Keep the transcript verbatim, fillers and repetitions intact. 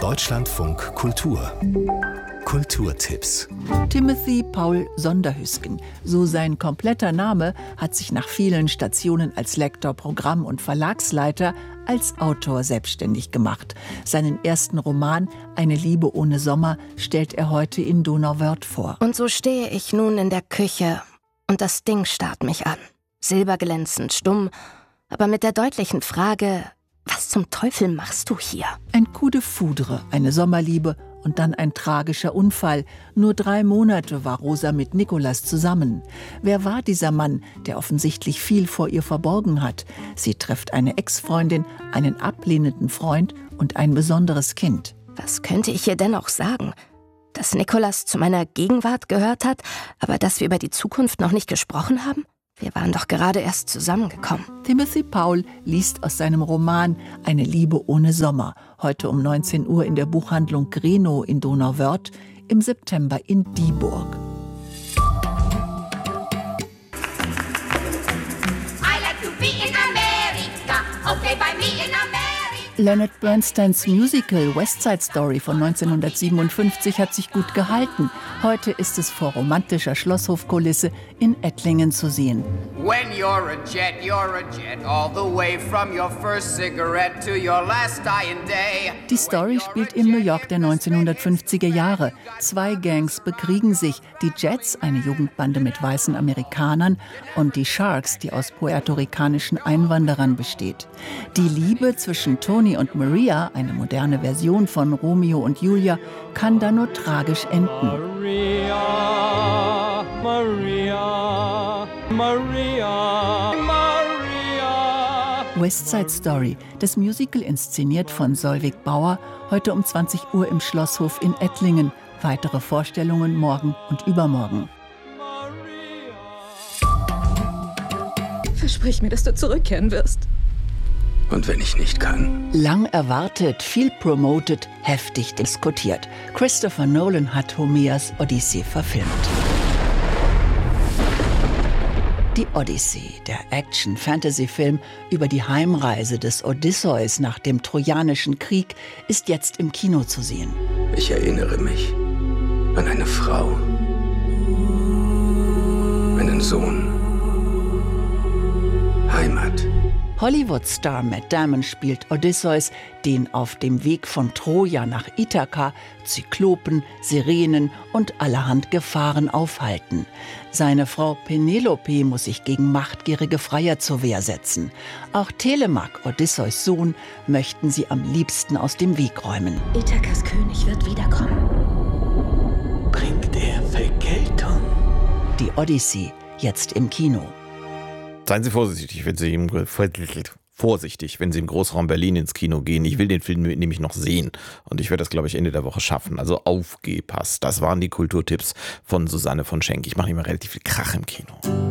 Deutschlandfunk Kultur Kulturtipps. Timothy Paul Sonderhüsken, so sein kompletter Name, hat sich nach vielen Stationen als Lektor, Programm- und Verlagsleiter als Autor selbstständig gemacht. Seinen ersten Roman »Eine Liebe ohne Sommer« stellt er heute in Donauwörth vor. Und so stehe ich nun in der Küche und das Ding starrt mich an. Silberglänzend, stumm, aber mit der deutlichen Frage: Was zum Teufel machst du hier? Ein Coup de foudre, eine Sommerliebe und dann ein tragischer Unfall. Nur drei Monate war Rosa mit Nicolas zusammen. Wer war dieser Mann, der offensichtlich viel vor ihr verborgen hat? Sie trifft eine Ex-Freundin, einen ablehnenden Freund und ein besonderes Kind. Was könnte ich ihr denn auch sagen? Dass Nicolas zu meiner Gegenwart gehört hat, aber dass wir über die Zukunft noch nicht gesprochen haben? Wir waren doch gerade erst zusammengekommen. Timothy Paul liest aus seinem Roman »Eine Liebe ohne Sommer«, heute um neunzehn Uhr in der Buchhandlung Greno in Donauwörth, im September in Dieburg. I like to be in America, okay by me in America. Leonard Bernsteins Musical West Side Story von neunzehnhundertsiebenundfünfzig hat sich gut gehalten. Heute ist es vor romantischer Schlosshofkulisse in Ettlingen zu sehen. When you're a jet, you're a jet, all the way from your first cigarette to your last dying day. Die Story spielt im New York der neunzehnhundertfünfziger Jahre. Zwei Gangs bekriegen sich, die Jets, eine Jugendbande mit weißen Amerikanern, und die Sharks, die aus puerto-ricanischen Einwanderern besteht. Die Liebe zwischen Tony und Maria, eine moderne Version von Romeo und Julia, kann dann nur tragisch enden. Maria, Maria, Maria, Maria. West Side Story, das Musical inszeniert von Solveig Bauer, heute um zwanzig Uhr im Schlosshof in Ettlingen. Weitere Vorstellungen morgen und übermorgen. Versprich mir, dass du zurückkehren wirst. Und wenn ich nicht kann? Lang erwartet, viel promoted, heftig diskutiert. Christopher Nolan hat Homers Odyssee verfilmt. Die Odyssee, der Action-Fantasy-Film über die Heimreise des Odysseus nach dem Trojanischen Krieg, ist jetzt im Kino zu sehen. Ich erinnere mich an eine Frau, einen Sohn, Heimat. Hollywood-Star Matt Damon spielt Odysseus, den auf dem Weg von Troja nach Ithaka Zyklopen, Sirenen und allerhand Gefahren aufhalten. Seine Frau Penelope muss sich gegen machtgierige Freier zur Wehr setzen. Auch Telemach, Odysseus Sohn, möchten sie am liebsten aus dem Weg räumen. Ithakas König wird wiederkommen. Bringt er Vergeltung? Die Odyssee, jetzt im Kino. Seien Sie vorsichtig, wenn Sie im vorsichtig, wenn Sie im Großraum Berlin ins Kino gehen. Ich will den Film nämlich noch sehen und ich werde das, glaube ich, Ende der Woche schaffen. Also aufgepasst. Das waren die Kulturtipps von Susanne von Schenk. Ich mache immer relativ viel Krach im Kino.